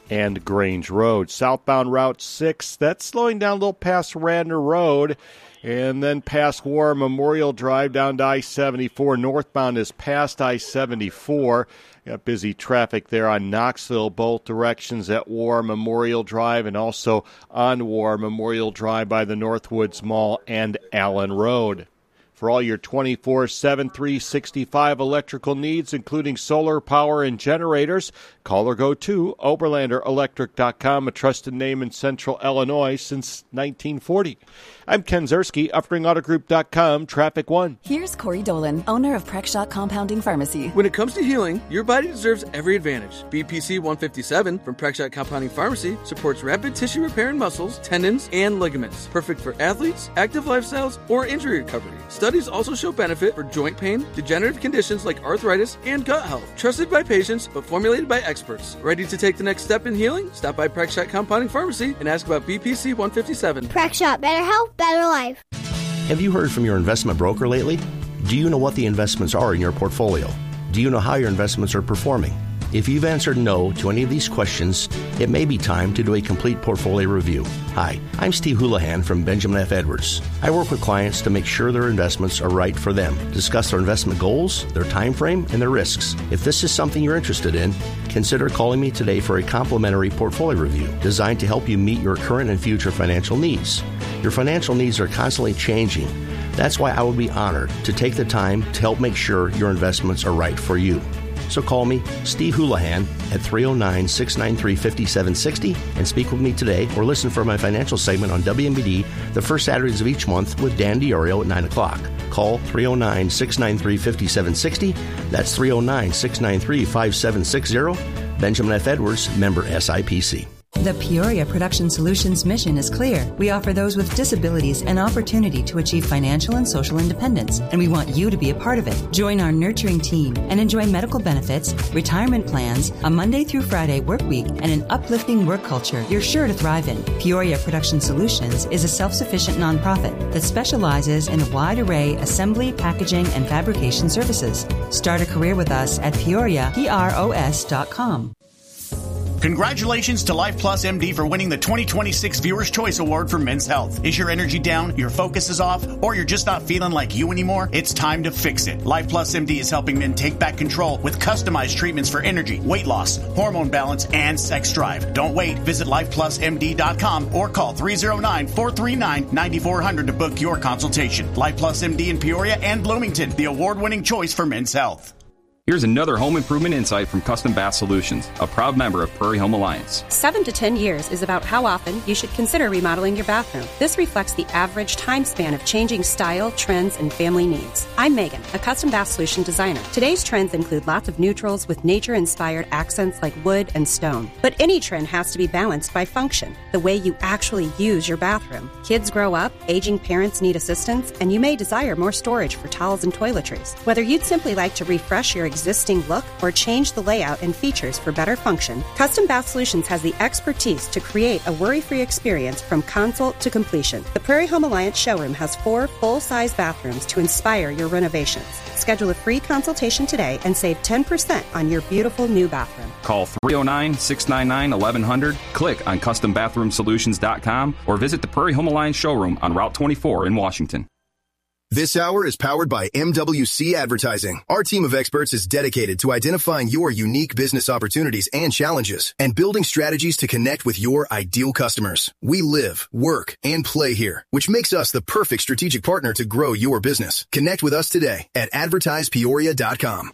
and Grange Road. Southbound Route six, that's slowing down a little past Radnor Road. And then past War Memorial Drive down to I seventy-four. Northbound is past I seventy-four. Got busy traffic there on Knoxville, both directions at War Memorial Drive and also on War Memorial Drive by the Northwoods Mall and Allen Road. For all your twenty-four seven, three sixty-five electrical needs, including solar power and generators, call or go to Oberlander Electric dot com, a trusted name in Central Illinois since nineteen forty. I'm Ken Zerski, Uppering Auto Group dot com, Traffic One. Here's Corey Dolan, owner of Prexshot Compounding Pharmacy. When it comes to healing, your body deserves every advantage. B P C one fifty-seven from Prexshot Compounding Pharmacy supports rapid tissue repair in muscles, tendons, and ligaments. Perfect for athletes, active lifestyles, or injury recovery. Studies also show benefit for joint pain, degenerative conditions like arthritis, and gut health. Trusted by patients, but formulated by experts. Ready to take the next step in healing? Stop by Prexshot Compounding Pharmacy and ask about B P C one fifty-seven. Prexshot, better health, better life. Have you heard from your investment broker lately? Do you know what the investments are in your portfolio? Do you know how your investments are performing? If you've answered no to any of these questions, it may be time to do a complete portfolio review. Hi, I'm Steve Houlihan from Benjamin F. Edwards. I work with clients to make sure their investments are right for them, discuss their investment goals, their time frame, and their risks. If this is something you're interested in, consider calling me today for a complimentary portfolio review designed to help you meet your current and future financial needs. Your financial needs are constantly changing. That's why I would be honored to take the time to help make sure your investments are right for you. So call me, Steve Houlihan, at three oh nine, six nine three, five seven six oh and speak with me today, or listen for my financial segment on W M B D the first Saturdays of each month with Dan DiOrio at nine o'clock. Call three oh nine, six nine three, five seven six oh. That's three oh nine, six nine three, five seven six oh. Benjamin F. Edwards, member S I P C. The Peoria Production Solutions mission is clear. We offer those with disabilities an opportunity to achieve financial and social independence, and we want you to be a part of it. Join our nurturing team and enjoy medical benefits, retirement plans, a Monday through Friday work week, and an uplifting work culture you're sure to thrive in. Peoria Production Solutions is a self-sufficient nonprofit that specializes in a wide array assembly, packaging, and fabrication services. Start a career with us at peoria pros dot com. Congratulations to Life Plus M D for winning the twenty twenty-six Viewer's Choice Award for Men's Health. Is your energy down, your focus is off, or you're just not feeling like you anymore? It's time to fix it. Life Plus M D is helping men take back control with customized treatments for energy, weight loss, hormone balance, and sex drive. Don't wait. Visit life plus m d dot com or call three oh nine, four three nine, nine four hundred to book your consultation. Life Plus M D in Peoria and Bloomington, the award-winning choice for men's health. Here's another home improvement insight from Custom Bath Solutions, a proud member of Prairie Home Alliance. Seven to ten years is about how often you should consider remodeling your bathroom. This reflects the average time span of changing style, trends, and family needs. I'm Megan, a custom bath solution designer. Today's trends include lots of neutrals with nature-inspired accents like wood and stone. But any trend has to be balanced by function, the way you actually use your bathroom. Kids grow up, aging parents need assistance, and you may desire more storage for towels and toiletries. Whether you'd simply like to refresh your existing look or change the layout and features for better function, Custom Bath Solutions has the expertise to create a worry-free experience from consult to completion. The Prairie Home Alliance showroom has four full-size bathrooms to inspire your renovations. Schedule a free consultation today and save ten percent on your beautiful new bathroom. Call three oh nine, six nine nine, eleven hundred, click on custom bathroom solutions dot com, or visit the Prairie Home Alliance showroom on Route twenty-four in Washington. This hour is powered by M W C Advertising. Our team of experts is dedicated to identifying your unique business opportunities and challenges and building strategies to connect with your ideal customers. We live, work, and play here, which makes us the perfect strategic partner to grow your business. Connect with us today at advertise peoria dot com.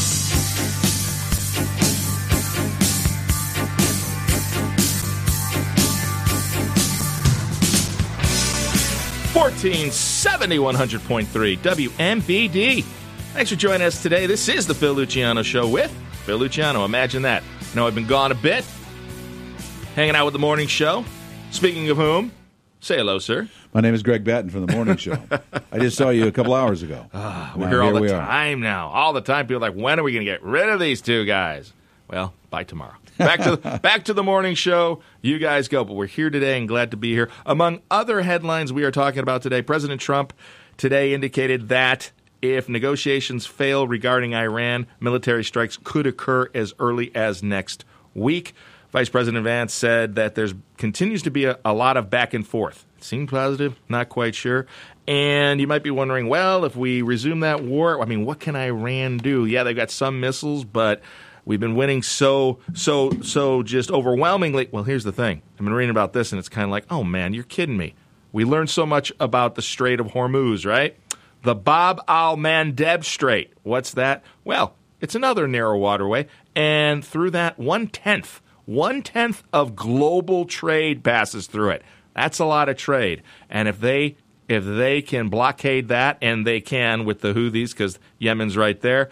fourteen seventy, one hundred point three W M B D. Thanks for joining us today. This is the Phil Luciano Show with Phil Luciano. Imagine that. I know I've been gone a bit, hanging out with the morning show. Speaking of whom, say hello, sir. My name is Greg Batten from the Morning Show. I just saw you a couple hours ago. Uh, we're now, here all here the time are. now. All the time. People are like, when are we going to get rid of these two guys? Well, by tomorrow. Back to the, back to the morning show. You guys go. But we're here today and glad to be here. Among other headlines we are talking about today, President Trump today indicated that if negotiations fail regarding Iran, military strikes could occur as early as next week. Vice President Vance said that there's continues to be a, a lot of back and forth. It seemed positive, not quite sure. And you might be wondering, well, if we resume that war, I mean, what can Iran do? Yeah, they've got some missiles, but we've been winning so, so, so just overwhelmingly. Well, here's the thing. I've been reading about this, and it's kind of like, oh, man, you're kidding me. We learned so much about the Strait of Hormuz, right? The Bab al-Mandeb Strait. What's that? Well, it's another narrow waterway, and through that, one-tenth, one-tenth of global trade passes through it. That's a lot of trade. And if they if they can blockade that, and they can with the Houthis, because Yemen's right there,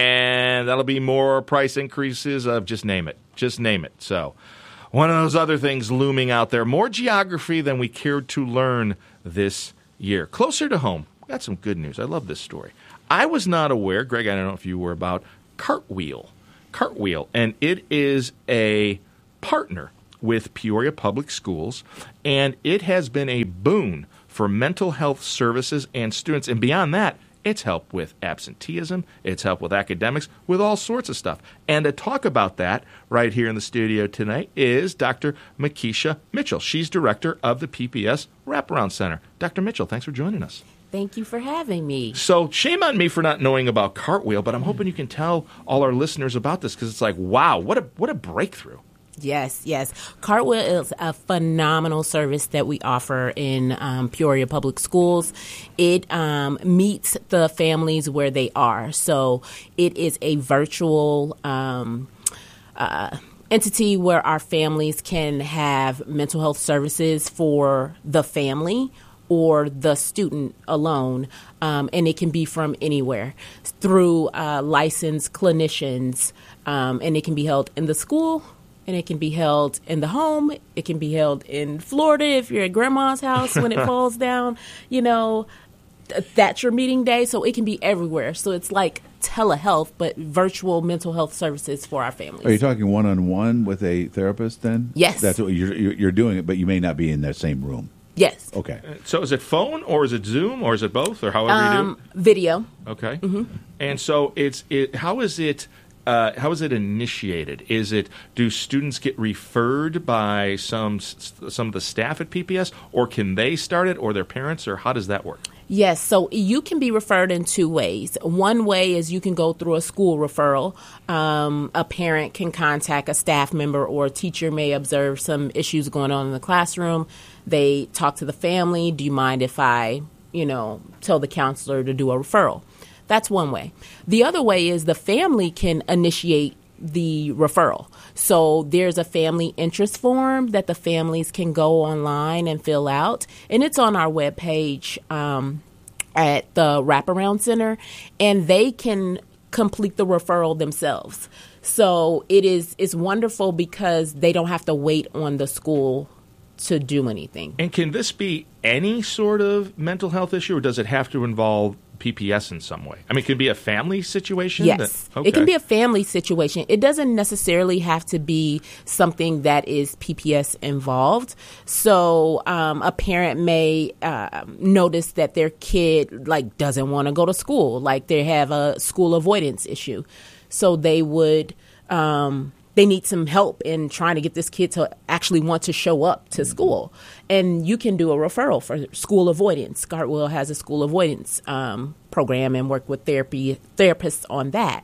and that'll be more price increases of just name it. Just name it. So one of those other things looming out there. More geography than we cared to learn this year. Closer to home, got some good news. I love this story. I was not aware, Greg, I don't know if you were, about Cartwheel. Cartwheel, and it is a partner with Peoria Public Schools, and it has been a boon for mental health services and students. And beyond that, it's helped with absenteeism, it's helped with academics, with all sorts of stuff. And to talk about that right here in the studio tonight is Doctor Makisha Mitchell. She's director of the P P S Wraparound Center. Doctor Mitchell, thanks for joining us. Thank you for having me. So shame on me for not knowing about Cartwheel, but I'm hoping you can tell all our listeners about this, because it's like, wow, what a what a breakthrough. Yes, yes. Cartwheel is a phenomenal service that we offer in um, Peoria Public Schools. It um, meets the families where they are. So it is a virtual um, uh, entity where our families can have mental health services for the family or the student alone, um, and it can be from anywhere through uh, licensed clinicians, um, and it can be held in the school, and it can be held in the home. It can be held in Florida if you're at grandma's house when it falls down. You know, th- that's your meeting day, so it can be everywhere. So it's like telehealth, but virtual mental health services for our families. Are you talking one-on-one with a therapist then? Yes. That's what you're, you're doing it, but you may not be in that same room. Yes. Okay. So is it phone, or is it Zoom, or is it both, or however um, you do? Video. Okay. Mm-hmm. And so it's it. How is it? Uh, how is it initiated? Is it do students get referred by some some of the staff at P P S, or can they start it, or their parents, or how does that work? Yes, so you can be referred in two ways. One way is you can go through a school referral. Um, a parent can contact a staff member, or a teacher may observe some issues going on in the classroom. They talk to the family. Do you mind if I, you know, tell the counselor to do a referral? That's one way. The other way is the family can initiate the referral. So there's a family interest form that the families can go online and fill out, and it's on our webpage um, at the Wraparound Center, and they can complete the referral themselves. So it is it's wonderful because they don't have to wait on the school to do anything. And can this be any sort of mental health issue, or does it have to involve P P S in some way? I mean, it could be a family situation? Yes. That, okay. It can be a family situation. It doesn't necessarily have to be something that is P P S involved. So um, a parent may uh, notice that their kid like doesn't want to go to school, like they have a school avoidance issue. So they would um, they need some help in trying to get this kid to actually want to show up to school. And you can do a referral for school avoidance. Cartwheel has a school avoidance um, program and work with therapy therapists on that.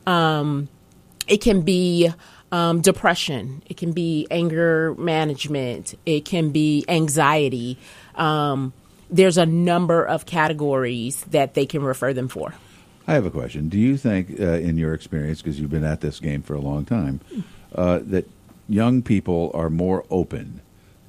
Um, it can be um, depression. It can be anger management. It can be anxiety. Um, there's a number of categories that they can refer them for. I have a question. Do you think, uh, in your experience, because you've been at this game for a long time, uh, that young people are more open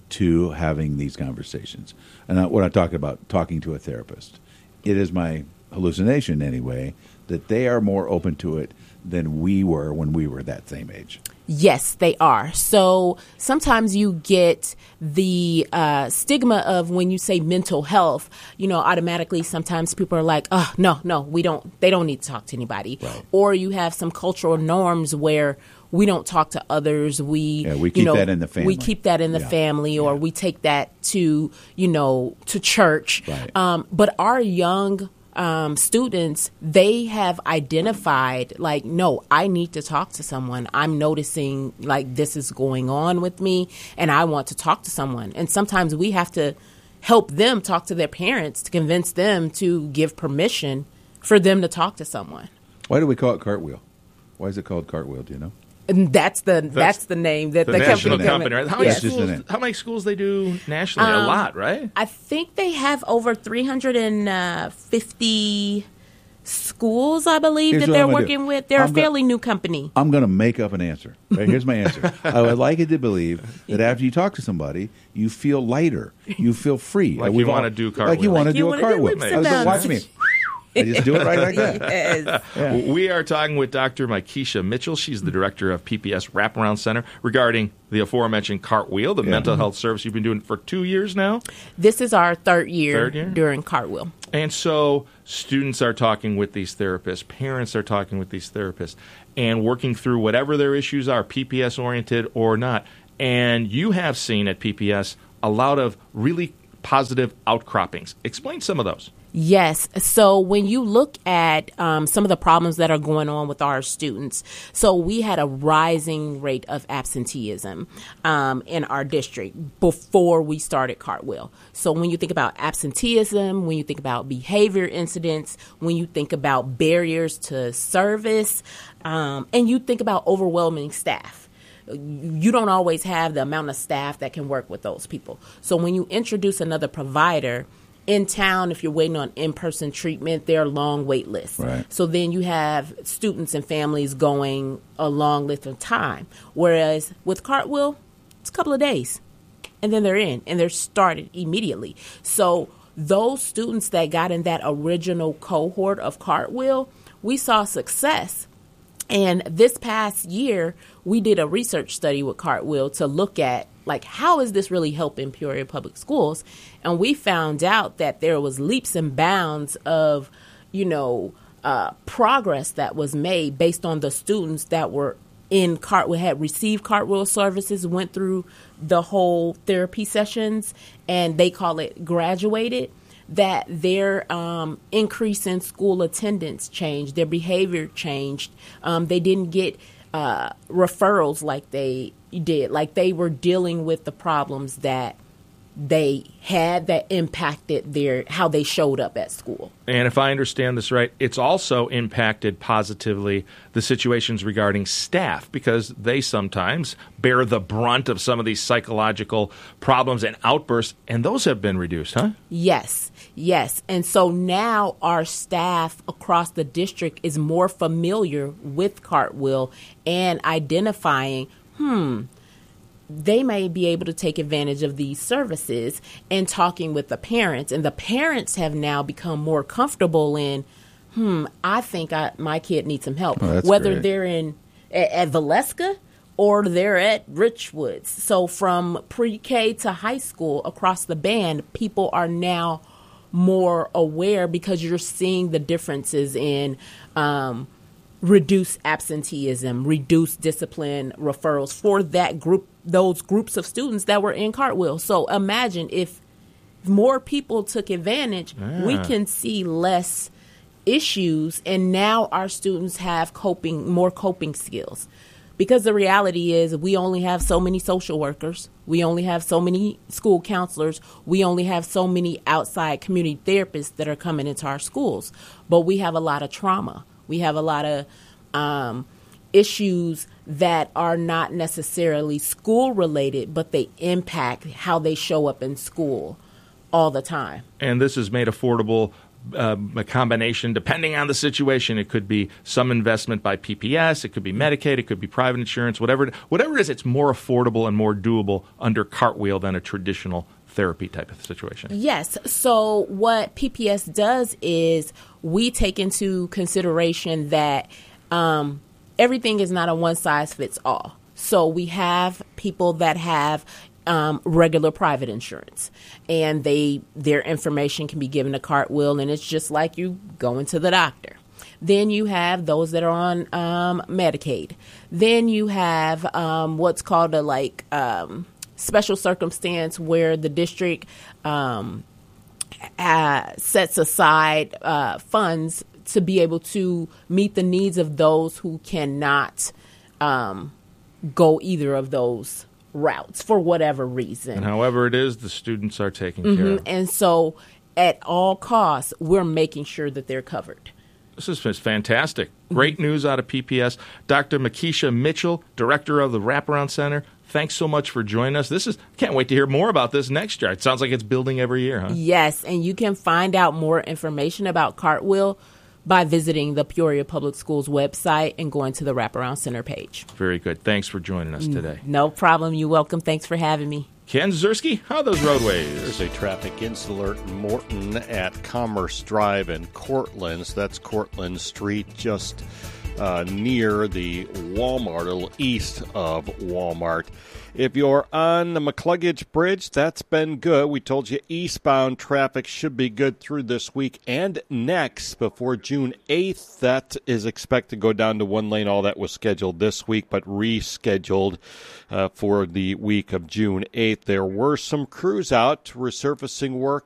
to having these conversations? And what I'm talking about, talking to a therapist. It is my hallucination, anyway, that they are more open to it than we were when we were that same age. Yes, they are. So sometimes you get the uh, stigma of when you say mental health, you know, automatically sometimes people are like, oh, no, no, we don't, they don't need to talk to anybody. Right. Or you have some cultural norms where we don't talk to others. We, yeah, we keep you know, that in the family. We keep that in the yeah. family, or yeah. we take that to, you know, to church. Right. Um, but our young um, students, they have identified, like, no, I need to talk to someone. I'm noticing, like, this is going on with me, and I want to talk to someone. And sometimes we have to help them talk to their parents to convince them to give permission for them to talk to someone. Why do we call it Cartwheel? Why is it called Cartwheel? Do you know? And that's the that's, that's the name that the, the national company, company, right? How many, yes. schools, how many schools they do nationally? Um, a lot, right? I think they have over three hundred fifty schools, I believe, Here's that what they're I'm gonna working do. with. They're I'm a fairly new company. I'm going to make up an answer. Right, here's my answer. I would like it to believe that after you talk to somebody, you feel lighter. You feel free. Like We've you all- want to do cartwheel. Like you want to Like you do a wanna do cartwheel. whips I and was like, bounces. watch me. I just do it right like that. Yes. Yeah. We are talking with Doctor Mykesha Mitchell. She's the director of P P S Wraparound Center regarding the aforementioned Cartwheel, the Yeah. mental health service you've been doing for two years now. This is our third year, Third year? during Cartwheel. And so students are talking with these therapists, parents are talking with these therapists, and working through whatever their issues are, P P S-oriented or not. And you have seen at P P S a lot of really positive outcroppings. Explain some of those. Yes. So when you look at um, some of the problems that are going on with our students, so we had a rising rate of absenteeism um, in our district before we started Cartwheel. So when you think about absenteeism, when you think about behavior incidents, when you think about barriers to service, um, and you think about overwhelming staff. You don't always have the amount of staff that can work with those people. So when you introduce another provider in town, if you're waiting on in-person treatment, there are long wait lists. Right. So then you have students and families going a long length of time. Whereas with Cartwheel, it's a couple of days, and then they're in, and they're started immediately. So those students that got in that original cohort of Cartwheel, we saw success. And this past year, we did a research study with Cartwheel to look at, like, how is this really helping Peoria Public Schools? And we found out that there was leaps and bounds of, you know, uh, progress that was made based on the students that were in Cartwheel, had received Cartwheel services, went through the whole therapy sessions, and they call it graduated, that their um, increase in school attendance changed, their behavior changed. Um, they didn't get uh, referrals like they did, like they were dealing with the problems that they had that impacted their how they showed up at school. And if I understand this right, it's also impacted positively the situations regarding staff, because they sometimes bear the brunt of some of these psychological problems and outbursts, and those have been reduced, huh? Yes, yes. And so now our staff across the district is more familiar with Cartwheel and identifying, hmm, they may be able to take advantage of these services, and talking with the parents. And the parents have now become more comfortable in, hmm, I think I, my kid needs some help. Oh, that's Whether great. they're in at, at Valeska or they're at Richwoods. So from pre-K to high school across the band, people are now more aware because you're seeing the differences in um, reduce absenteeism, reduce discipline referrals for that group, those groups of students that were in Cartwheel. So imagine if more people took advantage, Yeah. we can see less issues, and now our students have coping, more coping skills. Because the reality is we only have so many social workers. We only have so many school counselors. We only have so many outside community therapists that are coming into our schools. But we have a lot of trauma. We have a lot of um, issues that are not necessarily school related, but they impact how they show up in school all the time. And this is made affordable, uh, a combination, depending on the situation. It could be some investment by P P S, it could be Medicaid, it could be private insurance, whatever, whatever it is, it's more affordable and more doable under Cartwheel than a traditional therapy type of situation. Yes. So what P P S does is we take into consideration that um, everything is not a one-size-fits-all. So we have people that have um, regular private insurance, and they their information can be given to Cartwheel, and it's just like you going to the doctor. Then you have those that are on um, Medicaid. Then you have um, what's called a like um, special circumstance where the district um, uh, sets aside uh, funds to be able to meet the needs of those who cannot um, go either of those routes for whatever reason. And however it is, the students are taken mm-hmm. care of. And so at all costs, we're making sure that they're covered. This is fantastic. Great mm-hmm. news out of P P S. Doctor Makisha Mitchell, Director of the Wraparound Center, thanks so much for joining us. This is can't wait to hear more about this next year. It sounds like it's building every year, huh? Yes, and you can find out more information about Cartwheel by visiting the Peoria Public Schools website and going to the Wraparound Center page. Very good. Thanks for joining us today. No problem. You're welcome. Thanks for having me. Ken Ziersky, how are those roadways? There's a traffic incident alert in Morton at Commerce Drive in Cortland. So that's Cortland Street, just uh, near the Walmart, a little east of Walmart. If you're on the McCluggage Bridge, that's been good. We told you eastbound traffic should be good through this week and next before June eighth. That is expected to go down to one lane. All that was scheduled this week, but rescheduled uh, for the week of June eighth. There were some crews out resurfacing work